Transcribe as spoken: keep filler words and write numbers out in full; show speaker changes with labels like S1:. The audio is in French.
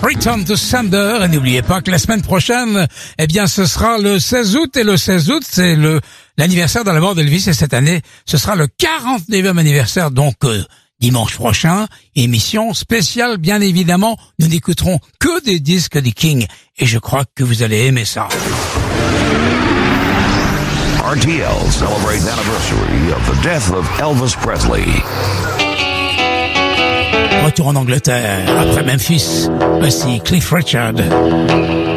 S1: Return to Sender. Et n'oubliez pas que la semaine prochaine, eh bien, ce sera le seize août. Et le seize août, c'est le l'anniversaire de la mort d'Elvis. Et cette année, ce sera le quarante-neuvième anniversaire. Donc, euh, dimanche prochain, émission spéciale, bien évidemment. Nous n'écouterons que des disques des Kings. Et je crois que vous allez aimer ça.
S2: R T L celebrates anniversary of the death of Elvis Presley.
S1: Retour en Angleterre, après Memphis, voici Cliff Richard.